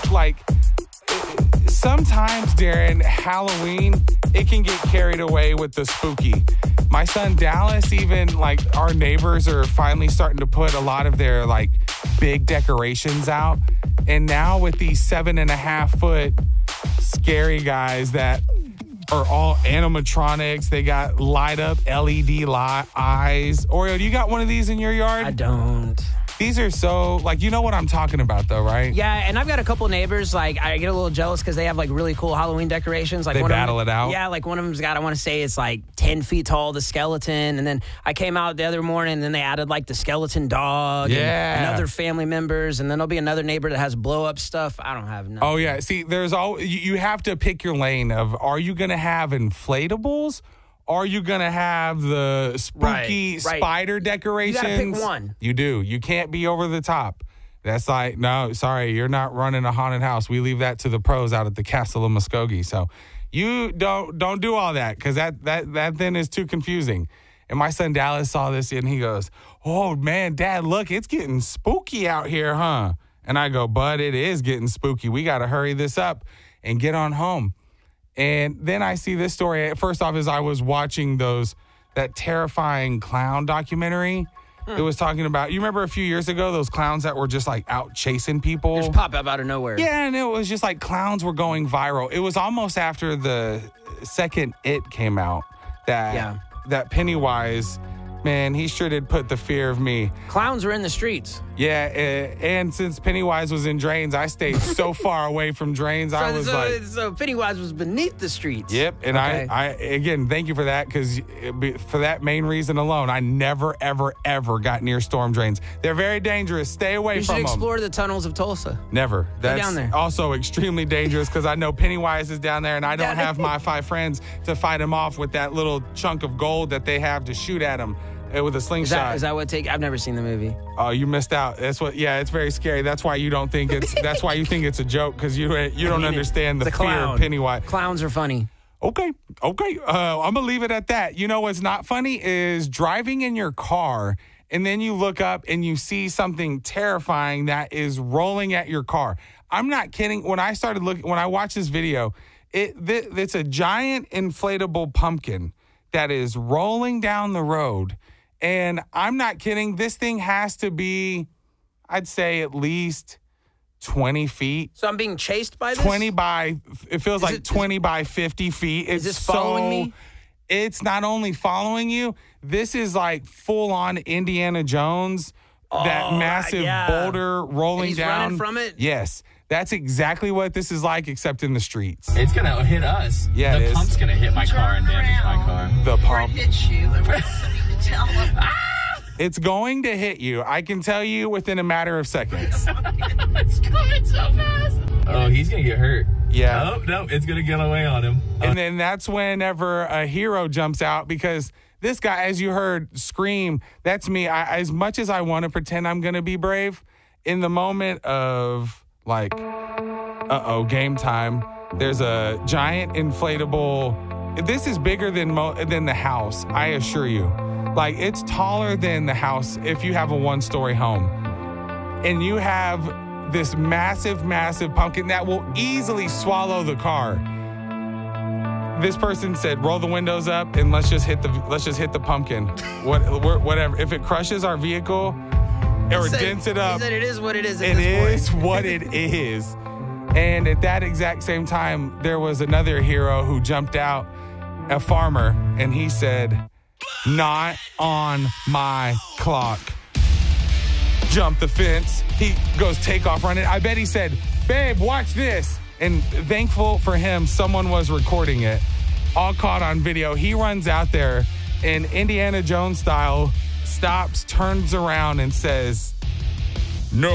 like, sometimes, Darren, Halloween, it can get carried away with the spooky. My son Dallas, even, like, our neighbors are finally starting to put a lot of their, like, big decorations out. And now with these 7.5-foot scary guys that are all animatronics, they got light up LED eyes. Oreo, do you got one of these in your yard? I don't. These are so, like, you know what I'm talking about, though, right? Yeah, and I've got a couple neighbors, like, I get a little jealous because they have, like, really cool Halloween decorations. Like, they one battle of them, it out? Yeah, like, one of them's got, I want to say it's, like, 10 feet tall, the skeleton. And then I came out the other morning, and then they added, like, the skeleton dog. Yeah. And other family members. And then there'll be another neighbor that has blow-up stuff. I don't have none. Oh, yeah. See, there's you have to pick your lane of, are you going to have inflatables? Are you going to have the spooky spider decorations? You got to pick one. You do. You can't be over the top. That's like, no, sorry, you're not running a haunted house. We leave that to the pros out at the Castle of Muskogee. So you don't do all that, because that then is too confusing. And my son Dallas saw this and he goes, oh, man, Dad, look, it's getting spooky out here, huh? And I go, bud, it is getting spooky. We got to hurry this up and get on home. And then I see this story. First off, as I was watching that terrifying clown documentary, it was talking about, you remember a few years ago, those clowns that were just like out chasing people? Just pop up out of nowhere. Yeah, and it was just like clowns were going viral. It was almost after the second It came out that Pennywise, man, he sure did put the fear of me. Clowns are in the streets. Yeah, and since Pennywise was in drains, I stayed so far away from drains. So Pennywise was beneath the streets. Yep, and okay. I again, thank you for that, because for that main reason alone, I never, ever, ever got near storm drains. They're very dangerous. Stay away from them. You should explore the tunnels of Tulsa. Never. That's down there. Also extremely dangerous, because I know Pennywise is down there, and I don't have my 5 friends to fight him off with that little chunk of gold that they have to shoot at him with a slingshot. Is that what I've never seen the movie. Oh, you missed out. That's what. Yeah, it's very scary. That's why you don't think it's. That's why you think it's a joke, because you don't understand the fear of Pennywise. Clowns are funny. Okay. I'm gonna leave it at that. You know what's not funny is driving in your car, and then you look up and you see something terrifying that is rolling at your car. I'm not kidding. When I watched this video, it's a giant inflatable pumpkin that is rolling down the road. And I'm not kidding. This thing has to be, I'd say, at least 20 feet. So I'm being chased by this? 20 by 50 feet. Is this following me? It's not only following you. This is like full-on Indiana Jones, that massive boulder rolling and he's down. Running from it? Yes. That's exactly what this is like, except in the streets. It's going to hit us. Yeah, the pump's going to hit my car and damage my car. The pump. It hits you, and we're going to tell them. It's going to hit you. I can tell you within a matter of seconds. It's coming so fast. Oh, he's going to get hurt. Yeah. Oh, no, it's going to get away on him. And then that's whenever a hero jumps out, because this guy, as you heard, scream, that's me. As much as I want to pretend I'm going to be brave, in the moment of, like, game time, there's a giant inflatable. This is bigger than the house, I assure you. Like, it's taller than the house if you have a 1-story home. And you have this massive, massive pumpkin that will easily swallow the car. This person said, roll the windows up and let's just hit the pumpkin. Whatever. If it crushes our vehicle or dents it up. He said it is what it is. It is what it is. And at that exact same time, there was another hero who jumped out, a farmer, and he said, not on my clock. Jump the fence. He goes take off running. I bet he said, babe, watch this. And thankful for him, someone was recording it. All caught on video. He runs out there and Indiana Jones style stops, turns around and says, no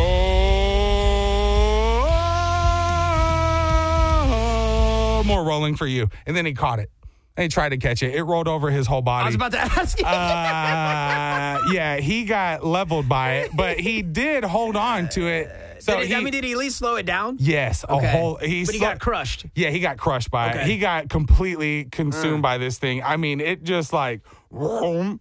more rolling for you. And then he caught it. And he tried to catch it. It rolled over his whole body. I was about to ask you. Yeah, he got leveled by it, but he did hold on to it. So did he at least slow it down? Yes. Okay. But he got crushed. Yeah, he got crushed by it. He got completely consumed by this thing. I mean, it just like, yeah,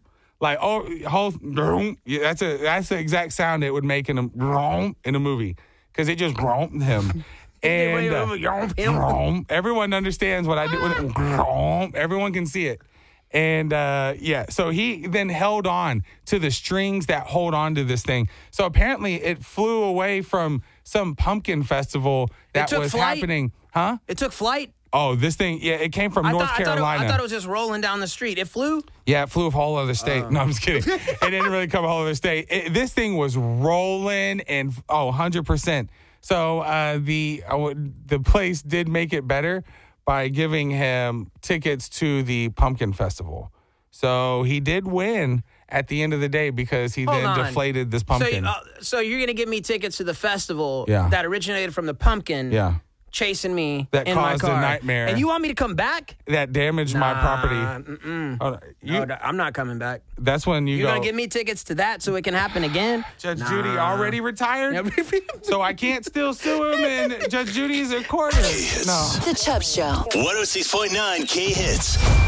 that's the exact sound it would make in a movie, because it just him. And everyone understands what I did with it. Everyone can see it. And so he then held on to the strings that hold on to this thing. So apparently it flew away from some pumpkin festival that was happening. Huh? It took flight? Oh, this thing, it came from North Carolina. I thought it was just rolling down the street. It flew? Yeah, it flew a whole other state. No, I'm just kidding. It didn't really come a whole other state. This thing was rolling and, 100%. So the place did make it better by giving him tickets to the pumpkin festival. So he did win at the end of the day because he deflated this pumpkin. So you're going to give me tickets to the festival Yeah. that originated from the pumpkin Yeah. chasing me That in my caused a car. nightmare. And you want me to come back? That damaged my property. I'm not coming back. That's when You're going to give me tickets to that so it can happen again? Judge Judy already retired, so I can't still sue him, and Judge Judy's a quarter. No. The Chubb Show. 106.9 K-Hits.